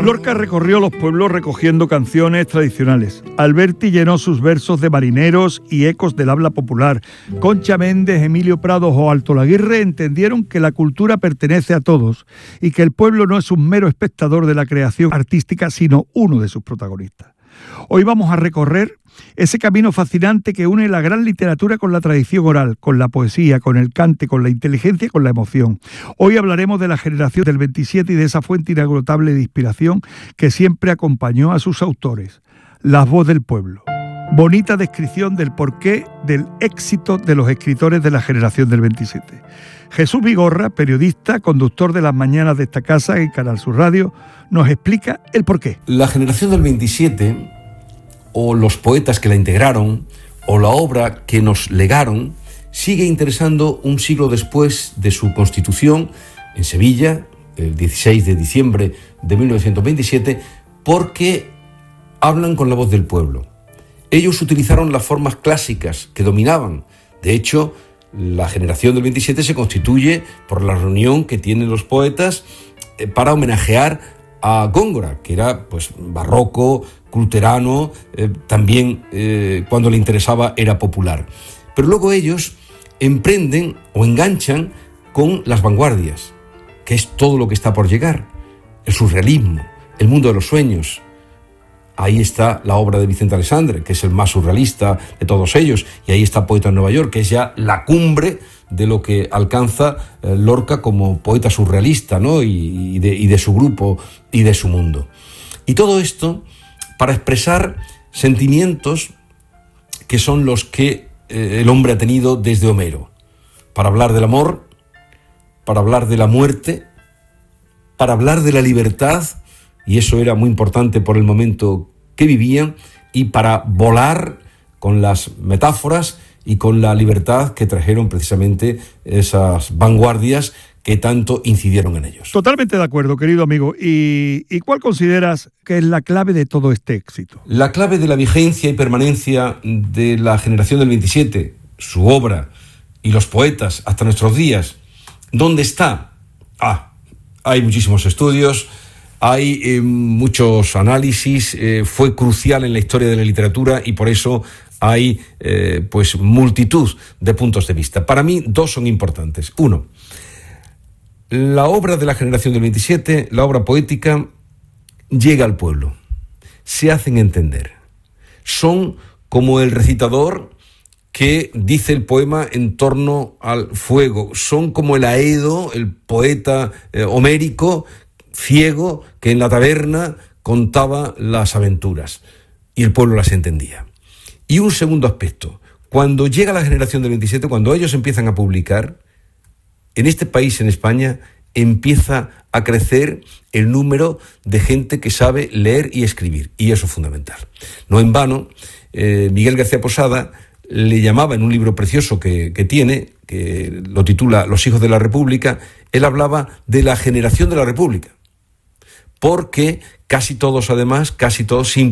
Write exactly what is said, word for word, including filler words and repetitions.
Lorca recorrió los pueblos recogiendo canciones tradicionales. Alberti llenó sus versos de marineros y ecos del habla popular. Concha Méndez, Emilio Prados o Alto Laguirre entendieron que la cultura pertenece a todos y que el pueblo no es un mero espectador de la creación artística, sino uno de sus protagonistas. Hoy vamos a recorrer ese camino fascinante que une la gran literatura con la tradición oral, con la poesía, con el cante, con la inteligencia y con la emoción. Hoy hablaremos de la generación del veintisiete y de esa fuente inagotable de inspiración que siempre acompañó a sus autores, la voz del pueblo. Bonita descripción del porqué del éxito de los escritores de la generación del veintisiete. Jesús Vigorra, periodista, conductor de las mañanas de esta casa en Canal Sur Radio, nos explica el porqué. La generación del veintisiete, o los poetas que la integraron, o la obra que nos legaron, sigue interesando un siglo después de su constitución en Sevilla, el dieciséis de diciembre de mil novecientos veintisiete, porque hablan con la voz del pueblo. Ellos utilizaron las formas clásicas que dominaban. De hecho, la generación del veintisiete se constituye por la reunión que tienen los poetas para homenajear a Góngora, que era pues barroco, culterano, eh, también eh, cuando le interesaba era popular. Pero luego ellos emprenden o enganchan con las vanguardias, que es todo lo que está por llegar, el surrealismo, el mundo de los sueños. Ahí está la obra de Vicente Alexandre, que es el más surrealista de todos ellos, y ahí está Poeta en Nueva York, que es ya la cumbre de lo que alcanza eh, Lorca como poeta surrealista, ¿no? y, y, de, y de su grupo y de su mundo. Y todo esto para expresar sentimientos que son los que eh, el hombre ha tenido desde Homero, para hablar del amor, para hablar de la muerte, para hablar de la libertad, y eso era muy importante por el momento que vivían, y para volar con las metáforas y con la libertad que trajeron precisamente esas vanguardias que tanto incidieron en ellos. Totalmente de acuerdo, querido amigo. ¿Y, y cuál consideras que es la clave de todo este éxito? La clave de la vigencia y permanencia de la generación del veintisiete, su obra y los poetas hasta nuestros días, ¿dónde está? Ah, hay muchísimos estudios, hay eh, muchos análisis, eh, fue crucial en la historia de la literatura y por eso hay eh, pues multitud de puntos de vista. Para mí, dos son importantes. Uno, la obra de la generación del veintisiete, la obra poética, llega al pueblo, se hacen entender. Son como el recitador que dice el poema en torno al fuego, son como el Aedo, el poeta eh, homérico, ciego, que en la taberna contaba las aventuras y el pueblo las entendía. Y un segundo aspecto, cuando llega la generación del veintisiete, cuando ellos empiezan a publicar, en este país, en España, empieza a crecer el número de gente que sabe leer y escribir, y eso es fundamental. No en vano, eh, Miguel García Posada le llamaba en un libro precioso que, que tiene, que lo titula Los hijos de la República, él hablaba de la generación de la República, porque casi todos, además, casi todos, sin